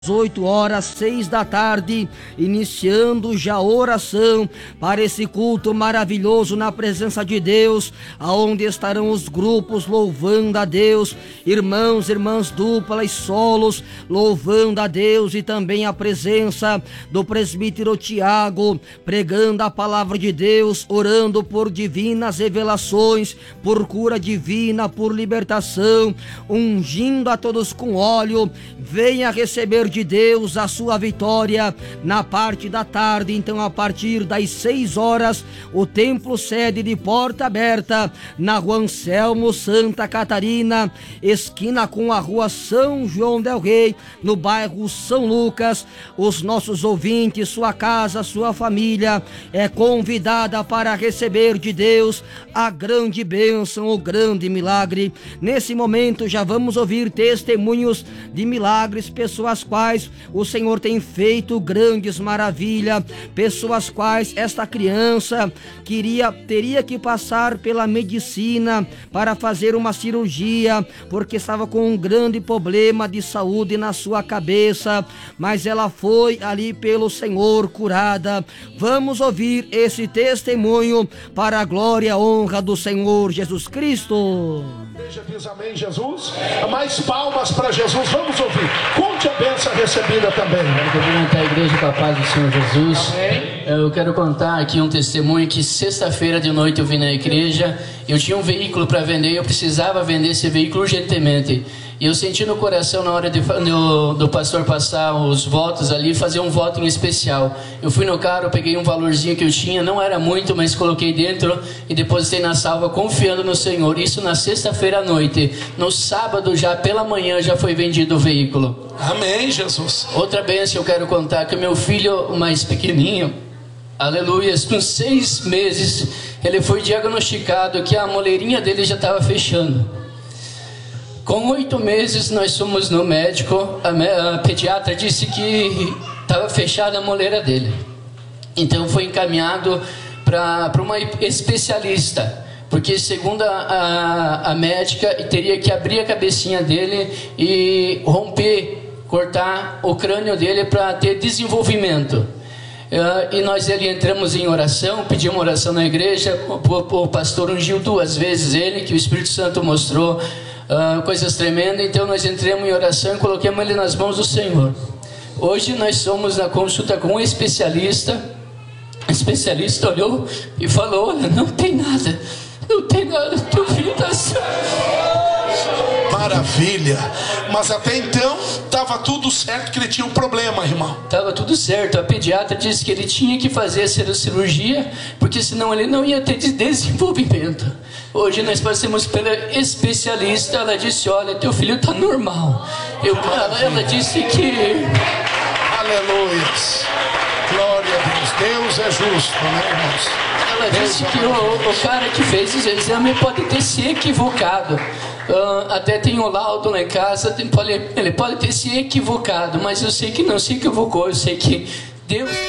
8h06 da tarde, iniciando já a oração para esse culto maravilhoso na presença de Deus, aonde estarão os grupos louvando a Deus, irmãos, irmãs duplas, solos, louvando a Deus, e também a presença do presbítero Tiago, pregando a palavra de Deus, orando por divinas revelações, por cura divina, por libertação, ungindo a todos com óleo. Venha receber de Deus a sua vitória na parte da tarde. Então, a partir das 6 horas, o templo sede de porta aberta na rua Anselmo, Santa Catarina, esquina com a rua São João del Rei, no bairro São Lucas. Os nossos ouvintes, sua casa, sua família é convidada para receber de Deus a grande bênção, o grande milagre. Nesse momento já vamos ouvir testemunhos de milagres, pessoas quais o Senhor tem feito grandes maravilhas, pessoas quais esta criança teria que passar pela medicina para fazer uma cirurgia, porque estava com um grande problema de saúde na sua cabeça, mas ela foi ali pelo Senhor curada. Vamos ouvir esse testemunho para a glória e a honra do Senhor Jesus Cristo. A igreja diz amém, Jesus. Mais palmas para Jesus, vamos ouvir. Conte a bênção recebida também. Quero cumprimentar a igreja com a paz do Senhor Jesus. Amém. Eu quero contar aqui um testemunho que sexta-feira de noite eu vim na igreja. Eu tinha um veículo para vender, eu precisava vender esse veículo urgentemente. E eu senti no coração, na hora do pastor passar os votos ali, fazer um voto em especial. Eu fui no carro, peguei um valorzinho que eu tinha, não era muito, mas coloquei dentro e depositei na salva, confiando no Senhor. Isso na sexta-feira à noite. No sábado, já pela manhã, já foi vendido o veículo. Amém, Jesus. Outra bênção eu quero contar, que o meu filho mais pequenininho, aleluia, com 6 meses, ele foi diagnosticado que a moleirinha dele já estava fechando. Com 8 meses nós fomos no médico, a pediatra disse que estava fechada a moleira dele. Então foi encaminhado para uma especialista, porque segundo a médica teria que abrir a cabecinha dele e cortar o crânio dele para ter desenvolvimento. E nós ali entramos em oração, pedimos oração na igreja, o pastor ungiu 2 vezes ele, que o Espírito Santo mostrou coisas tremendas. Então nós entramos em oração e colocamos ele nas mãos do Senhor. Hoje nós somos na consulta com um especialista. O especialista olhou e falou: olha, não tem nada, teu filho está certo. Maravilha. Mas até então estava tudo certo, que ele tinha um problema, irmão. Estava tudo certo. A pediatra disse que ele tinha que fazer essa cirurgia, porque senão ele não ia ter desenvolvimento. Hoje nós passamos pela especialista. Ela disse: olha, teu filho está normal. Ela disse que... Aleluia. Glória a Deus. Deus é justo, né, irmãos? Ela disse que o cara que fez esse exame pode ter se equivocado. Até tem o laudo lá em casa, ele pode ter se equivocado, mas eu sei que não se equivocou. Eu sei que Deus...